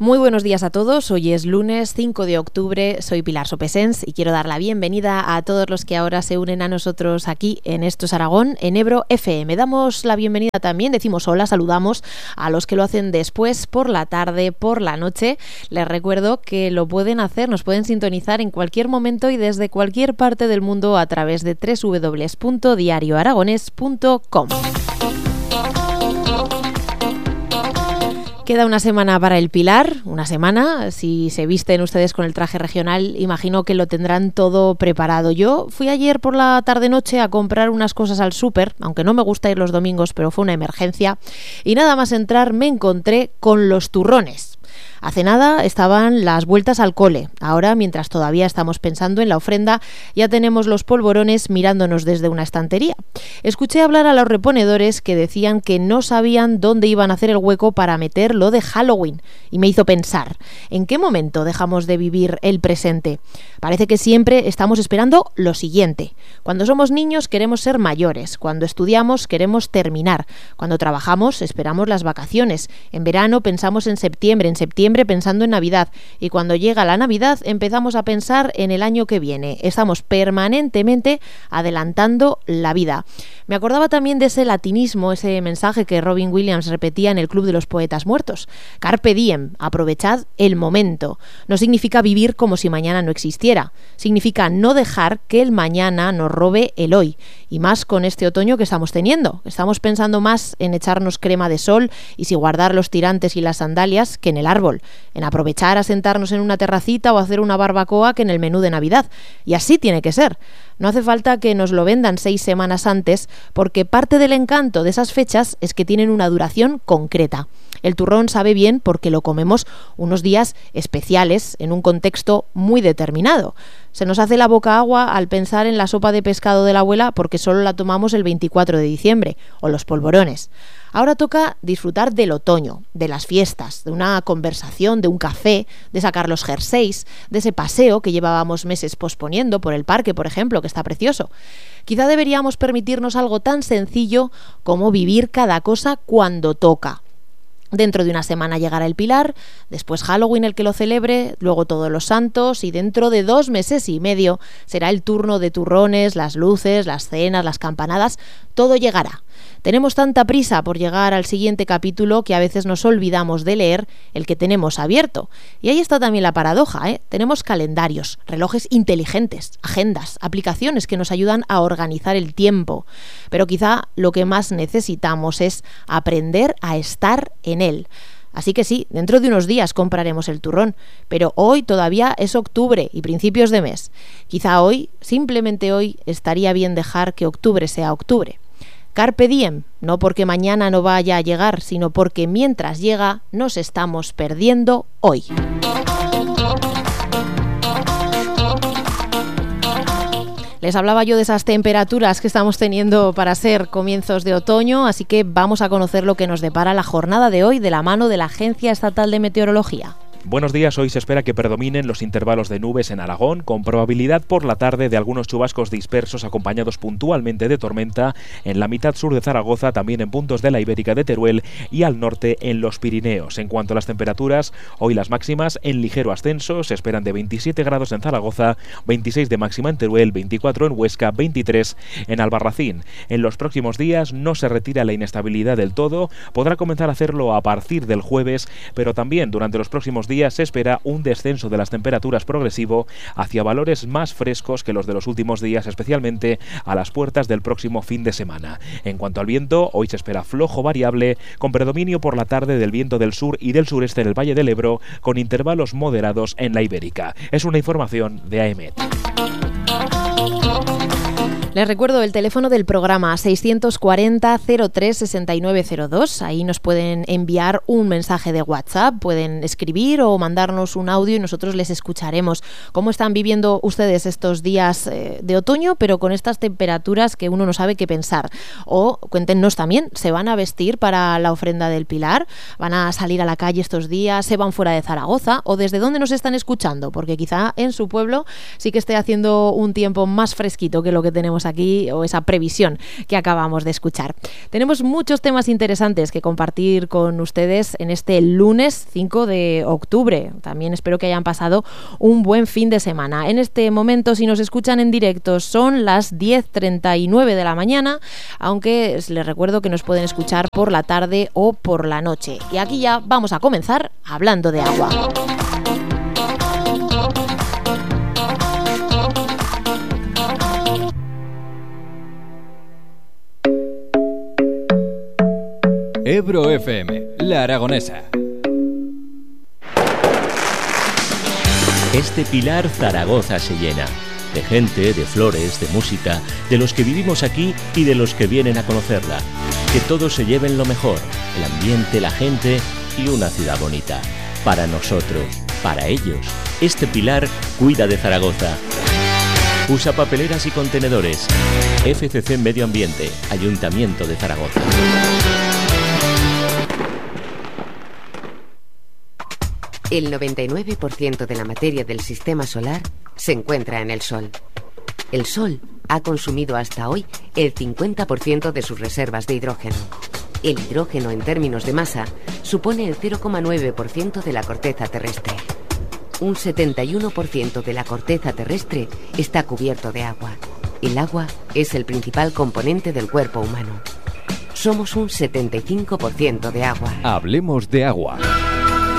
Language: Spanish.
Muy buenos días a todos, hoy es lunes 5 de octubre, soy Pilar Sopesens y quiero dar la bienvenida a todos los que ahora se unen a nosotros aquí en Esto es Aragón, en Ebro FM. Damos la bienvenida también, decimos hola, saludamos a los que lo hacen después, por la tarde, por la noche. Les recuerdo que lo pueden hacer, nos pueden sintonizar en cualquier momento y desde cualquier parte del mundo a través de www.diarioaragones.com. Queda una semana para el Pilar, una semana. Si se visten ustedes con el traje regional, imagino que lo tendrán todo preparado. Yo fui ayer por la tarde-noche a comprar unas cosas al súper, aunque no me gusta ir los domingos, pero fue una emergencia. Y nada más entrar me encontré con los turrones. Hace nada estaban las vueltas al cole. Ahora, mientras todavía estamos pensando en la ofrenda, ya tenemos los polvorones mirándonos desde una estantería. Escuché hablar a los reponedores que decían que no sabían dónde iban a hacer el hueco para meter lo de Halloween. Y me hizo pensar, ¿en qué momento dejamos de vivir el presente? Parece que siempre estamos esperando lo siguiente. Cuando somos niños queremos ser mayores. Cuando estudiamos queremos terminar. Cuando trabajamos esperamos las vacaciones. En verano pensamos en septiembre pensando en Navidad, y cuando llega la Navidad empezamos a pensar en el año que viene. Estamos permanentemente adelantando la vida. Me acordaba también de ese latinismo, ese mensaje que Robin Williams repetía en el Club de los Poetas Muertos. Carpe diem, aprovechad el momento. No significa vivir como si mañana no existiera. Significa no dejar que el mañana nos robe el hoy. Y más con este otoño que estamos teniendo. Estamos pensando más en echarnos crema de sol y si guardar los tirantes y las sandalias que en el árbol, en aprovechar a sentarnos en una terracita o hacer una barbacoa que en el menú de Navidad. Y así tiene que ser. No hace falta que nos lo vendan 6 semanas antes, porque parte del encanto de esas fechas es que tienen una duración concreta. El turrón sabe bien porque lo comemos unos días especiales en un contexto muy determinado. Se nos hace la boca agua al pensar en la sopa de pescado de la abuela porque solo la tomamos el 24 de diciembre, o los polvorones. Ahora toca disfrutar del otoño, de las fiestas, de una conversación, de un café, de sacar los jerseys, de ese paseo que llevábamos meses posponiendo por el parque, por ejemplo, que está precioso. Quizá deberíamos permitirnos algo tan sencillo como vivir cada cosa cuando toca. Dentro de una semana llegará el Pilar, después Halloween el que lo celebre, luego Todos los Santos y dentro de 2 meses y medio será el turno de turrones, las luces, las cenas, las campanadas, todo llegará. Tenemos tanta prisa por llegar al siguiente capítulo que a veces nos olvidamos de leer el que tenemos abierto. Y ahí está también la paradoja, ¿eh? Tenemos calendarios, relojes inteligentes, agendas, aplicaciones que nos ayudan a organizar el tiempo. Pero quizá lo que más necesitamos es aprender a estar en él. Así que sí, dentro de unos días compraremos el turrón, pero hoy todavía es octubre y principios de mes. Quizá hoy, simplemente hoy, estaría bien dejar que octubre sea octubre. Carpe diem, no porque mañana no vaya a llegar, sino porque mientras llega nos estamos perdiendo hoy. Les hablaba yo de esas temperaturas que estamos teniendo para ser comienzos de otoño, así que vamos a conocer lo que nos depara la jornada de hoy de la mano de la Agencia Estatal de Meteorología. Buenos días, hoy se espera que predominen los intervalos de nubes en Aragón, con probabilidad por la tarde de algunos chubascos dispersos acompañados puntualmente de tormenta en la mitad sur de Zaragoza, también en puntos de la Ibérica de Teruel y al norte en los Pirineos. En cuanto a las temperaturas, hoy las máximas en ligero ascenso, se esperan de 27 grados en Zaragoza, 26 de máxima en Teruel, 24 en Huesca, 23 en Albarracín. En los próximos días no se retira la inestabilidad del todo, podrá comenzar a hacerlo a partir del jueves, pero también durante los próximos días se espera un descenso de las temperaturas progresivo hacia valores más frescos que los de los últimos días, especialmente a las puertas del próximo fin de semana. En cuanto al viento, hoy se espera flojo variable, con predominio por la tarde del viento del sur y del sureste en el Valle del Ebro, con intervalos moderados en la Ibérica. Es una información de AEMET. Les recuerdo el teléfono del programa 640 03 6902. Ahí nos pueden enviar un mensaje de WhatsApp, pueden escribir o mandarnos un audio y nosotros les escucharemos. ¿Cómo están viviendo ustedes estos días de otoño, pero con estas temperaturas que uno no sabe qué pensar? O cuéntenos también, ¿se van a vestir para la ofrenda del Pilar? ¿Van a salir a la calle estos días? ¿Se van fuera de Zaragoza? ¿O desde dónde nos están escuchando? Porque quizá en su pueblo sí que esté haciendo un tiempo más fresquito que lo que tenemos decíamos aquí, o esa previsión que acabamos de escuchar. Tenemos muchos temas interesantes que compartir con ustedes en este lunes 5 de octubre. También espero que hayan pasado un buen fin de semana. En este momento, si nos escuchan en directo, son las 10:39 de la mañana, aunque les recuerdo que nos pueden escuchar por la tarde o por la noche. Y aquí ya vamos a comenzar hablando de agua. Ebro FM, La Aragonesa. Este pilar Zaragoza se llena. De gente, de flores, de música, de los que vivimos aquí y de los que vienen a conocerla. Que todos se lleven lo mejor, el ambiente, la gente y una ciudad bonita. Para nosotros, para ellos, este pilar cuida de Zaragoza. Usa papeleras y contenedores. FCC Medio Ambiente, Ayuntamiento de Zaragoza. El 99% de la materia del sistema solar se encuentra en el Sol. El Sol ha consumido hasta hoy el 50% de sus reservas de hidrógeno. El hidrógeno, en términos de masa, supone el 0,9% de la corteza terrestre. Un 71% de la corteza terrestre está cubierto de agua. El agua es el principal componente del cuerpo humano. Somos un 75% de agua. Hablemos de agua.